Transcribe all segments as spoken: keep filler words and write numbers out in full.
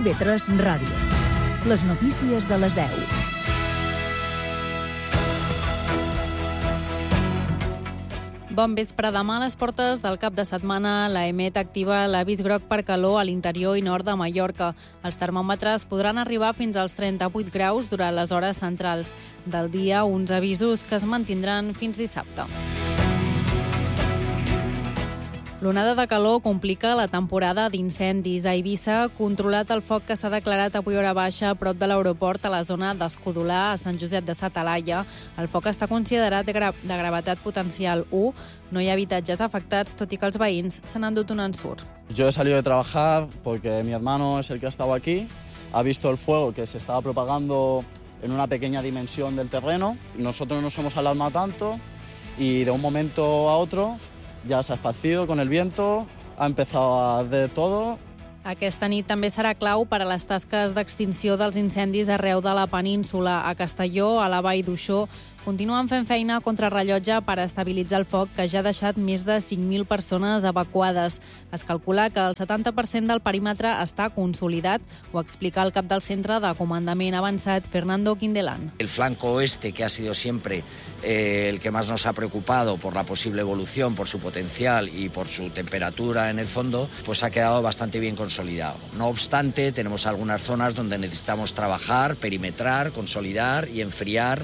I V tres Ràdio. Les notícies de les deu. Bon vespre. Demà a les portes del cap de setmana, la EMET activa l'avís groc per calor a l'interior i nord de Mallorca. Els termòmetres podran arribar fins als trenta-vuit graus durant les hores centrals del dia, uns avisos que es mantindran fins dissabte. L'onada de calor complica la temporada d'incendis. A Eivissa ha controlat el foc que s'ha declarat avui hora baixa a prop de l'aeroport a la zona d'Escodolar, a Sant Josep de sa Talaia. El foc està considerat de, gra de gravetat potencial u. No hi ha habitatges afectats, tot i que els veïns se n'han dut un ensurt. Yo he salido de trabajar porque mi hermano es el que ha estado aquí. Ha visto el fuego que se estaba propagando en una pequeña dimensión del terreno. Nosotros nos hemos alarmado tanto y de un momento a otro ya se ha esparcido con el viento, ha empezado a arder todo. Aquesta nit també serà clau per a les tasques d'extinció dels incendis arreu de la península. A Castelló, a la Vall d'Uixó, continuen fent feina contra rellotge per estabilitzar el foc, que ja ha deixat més de cinc mil persones evacuades. Es calcula que el setanta per cent del perímetre està consolidat, ho explica el cap del Centre de Comandament Avançat, Fernando Quindelán. El flanco oeste, que ha sido siempre eh, el que más nos ha preocupado por la posible evolución, por su potencial y por su temperatura en el fondo, pues ha quedado bastante bien consolidado. No obstante, tenemos algunas zonas donde necesitamos trabajar, perimetrar, consolidar y enfriar.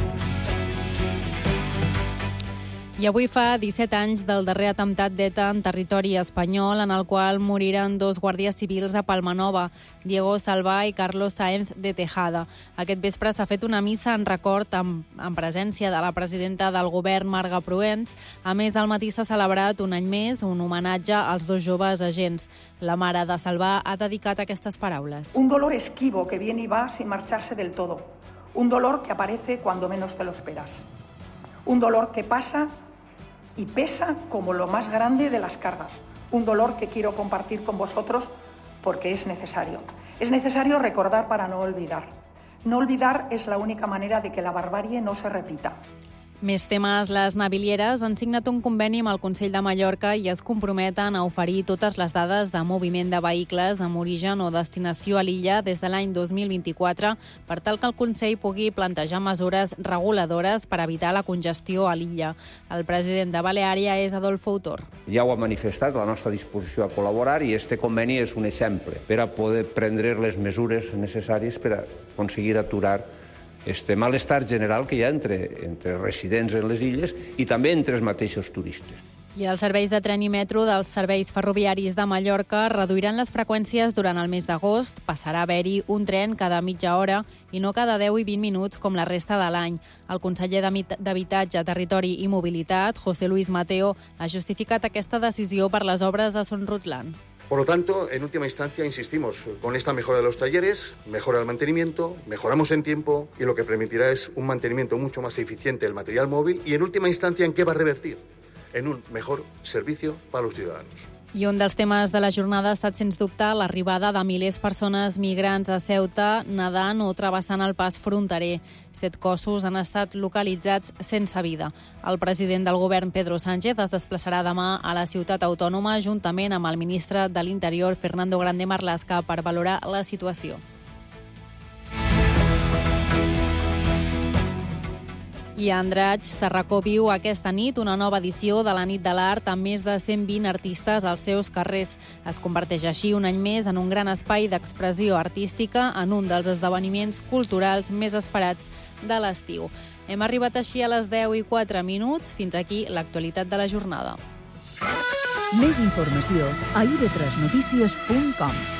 I avui fa disset anys del darrer atemptat d'ETA en territori espanyol, en el qual moriren dos guàrdies civils a Palmanova, Diego Salvà i Carlos Sáenz de Tejada. Aquest vespre s'ha fet una missa en record en, en presència de la presidenta del govern, Marga Proens. A més, al matí s'ha celebrat un any més un homenatge als dos joves agents. La mare de Salvà ha dedicat aquestes paraules. Un dolor esquivo que viene y va sin marcharse del todo. Un dolor que aparece cuando menos te lo esperas. Un dolor que pasa y pesa como lo más grande de las cargas. Un dolor que quiero compartir con vosotros porque es necesario. Es necesario recordar para no olvidar. No olvidar es la única manera de que la barbarie no se repita. Més temes. Les navilieres han signat un conveni amb el Consell de Mallorca i es comprometen a oferir totes les dades de moviment de vehicles amb origen o destinació a l'illa des de l'any dos mil vint-i-quatre per tal que el Consell pugui plantejar mesures reguladores per evitar la congestió a l'illa. El president de Baleària és Adolfo Autor. Ja ho ha manifestat la nostra disposició a col·laborar i este conveni és un exemple per a poder prendre les mesures necessàries per a aconseguir aturar este malestar general que hi ha entre, entre residents en les illes i també entre els mateixos turistes. I els serveis de tren i metro dels serveis ferroviaris de Mallorca reduiran les freqüències durant el mes d'agost. Passarà a haver-hi un tren cada mitja hora i no cada deu i vint minuts com la resta de l'any. El conseller d'Habitatge, Territori i Mobilitat, José Luis Mateo, ha justificat aquesta decisió per les obres de Son Rutland. Por lo tanto, en última instancia, insistimos, con esta mejora de los talleres, mejora el mantenimiento, mejoramos en tiempo y lo que permitirá es un mantenimiento mucho más eficiente del material móvil y, en última instancia, ¿en qué va a revertir? En un mejor servicio para los ciudadanos. I un dels temes de la jornada ha estat, sens dubte, l'arribada de milers de persones migrants a Ceuta nedant o travessant el pas fronterer. Set cossos han estat localitzats sense vida. El president del govern, Pedro Sánchez, es desplaçarà demà a la ciutat autònoma juntament amb el ministre de l'Interior, Fernando Grande Marlaska, per valorar la situació. I a Andratx, Sarracó viu aquesta nit una nova edició de la Nit de l'Art amb més de cent vint artistes als seus carrers. Es converteix així un any més en un gran espai d'expressió artística en un dels esdeveniments culturals més esperats de l'estiu. Hem arribat així a les deu i quatre minuts. Fins aquí l'actualitat de la jornada. Més informació a i ve tres notícies punt com.